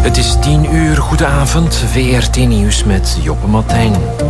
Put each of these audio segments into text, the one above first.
Het is 10:00, goedenavond, VRT Nieuws met Joppe Martijn.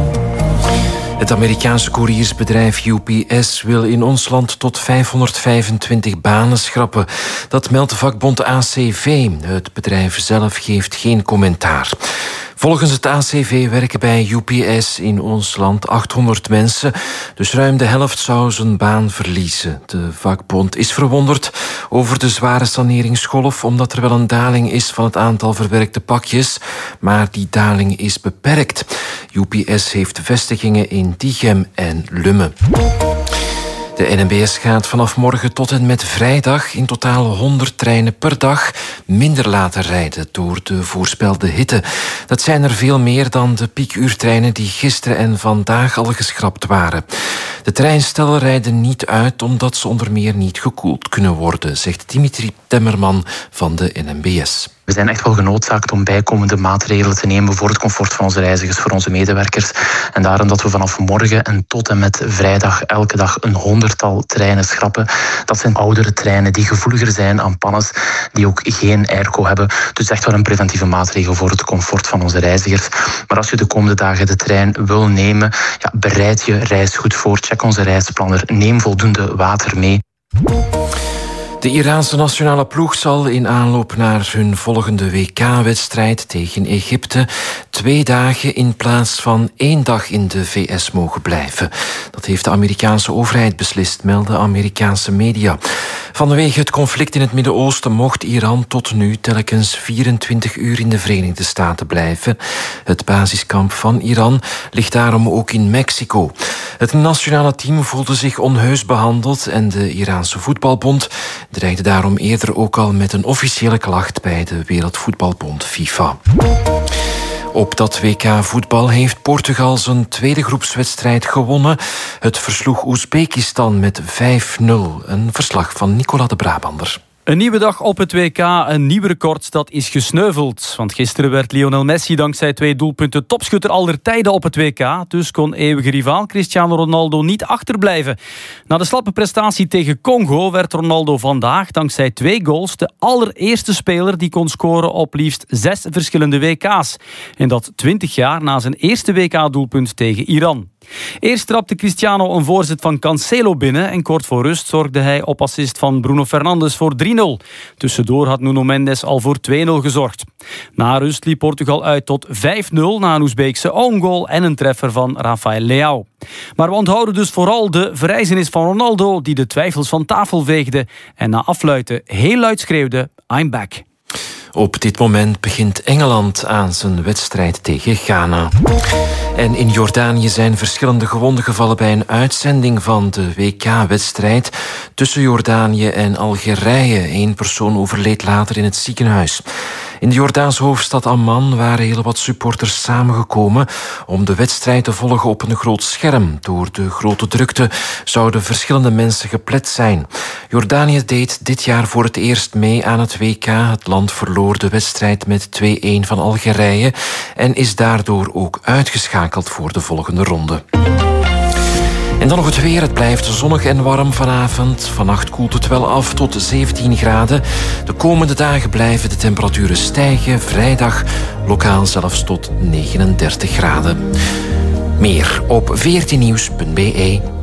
Het Amerikaanse couriersbedrijf UPS wil in ons land tot 525 banen schrappen. Dat meldt de vakbond ACV. Het bedrijf zelf geeft geen commentaar. Volgens het ACV werken bij UPS in ons land 800 mensen, dus ruim de helft zou zijn baan verliezen. De vakbond is verwonderd over de zware saneringsgolf, omdat er wel een daling is van het aantal verwerkte pakjes, maar die daling is beperkt. UPS heeft vestigingen in Diegem en Lummen. De NMBS gaat vanaf morgen tot en met vrijdag in totaal 100 treinen per dag minder laten rijden door de voorspelde hitte. Dat zijn er veel meer dan de piekuurtreinen die gisteren en vandaag al geschrapt waren. De treinstellen rijden niet uit omdat ze onder meer niet gekoeld kunnen worden, zegt Dimitri Temmerman van de NMBS. We zijn echt wel genoodzaakt om bijkomende maatregelen te nemen voor het comfort van onze reizigers, voor onze medewerkers. En daarom dat we vanaf morgen en tot en met vrijdag elke dag een 100-tal treinen schrappen. Dat zijn oudere treinen die gevoeliger zijn aan pannes, die ook geen airco hebben. Dus echt wel een preventieve maatregel voor het comfort van onze reizigers. Maar als je de komende dagen de trein wil nemen, bereid je reis goed voor. Check onze reisplanner. Neem voldoende water mee. De Iraanse nationale ploeg zal in aanloop naar hun volgende WK-wedstrijd tegen Egypte 2 dagen in plaats van 1 dag in de VS mogen blijven. Dat heeft de Amerikaanse overheid beslist, melden Amerikaanse media. Vanwege het conflict in het Midden-Oosten mocht Iran tot nu telkens 24 uur in de Verenigde Staten blijven. Het basiskamp van Iran ligt daarom ook in Mexico. Het nationale team voelde zich onheus behandeld en de Iraanse voetbalbond dreigde daarom eerder ook al met een officiële klacht bij de Wereldvoetbalbond FIFA. Op dat WK-voetbal heeft Portugal zijn tweede groepswedstrijd gewonnen. Het versloeg Oezbekistan met 5-0. Een verslag van Nicola de Brabander. Een nieuwe dag op het WK, een nieuw record dat is gesneuveld. Want gisteren werd Lionel Messi dankzij 2 doelpunten topschutter aller tijden op het WK. Dus kon eeuwige rivaal Cristiano Ronaldo niet achterblijven. Na de slappe prestatie tegen Congo werd Ronaldo vandaag dankzij 2 goals de allereerste speler die kon scoren op liefst 6 verschillende WK's. En dat 20 jaar na zijn eerste WK-doelpunt tegen Iran. Eerst trapte Cristiano een voorzet van Cancelo binnen en kort voor rust zorgde hij op assist van Bruno Fernandes voor 3-0. Tussendoor had Nuno Mendes al voor 2-0 gezorgd. Na rust liep Portugal uit tot 5-0 na een Oezbeekse own goal en een treffer van Rafael Leao. Maar we onthouden dus vooral de verrijzenis van Ronaldo die de twijfels van tafel veegde en na afluiten heel luid schreeuwde I'm back. Op dit moment begint Engeland aan zijn wedstrijd tegen Ghana. En in Jordanië zijn verschillende gewonden gevallen bij een uitzending van de WK-wedstrijd tussen Jordanië en Algerije. 1 persoon overleed later in het ziekenhuis. In de Jordaanse hoofdstad Amman waren heel wat supporters samengekomen om de wedstrijd te volgen op een groot scherm. Door de grote drukte zouden verschillende mensen geplet zijn. Jordanië deed dit jaar voor het eerst mee aan het WK. Het land verloor de wedstrijd met 2-1 van Algerije en is daardoor ook uitgeschakeld voor de volgende ronde. En dan nog het weer. Het blijft zonnig en warm vanavond. Vannacht koelt het wel af tot 17 graden. De komende dagen blijven de temperaturen stijgen. Vrijdag lokaal zelfs tot 39 graden. Meer op vrtnieuws.be.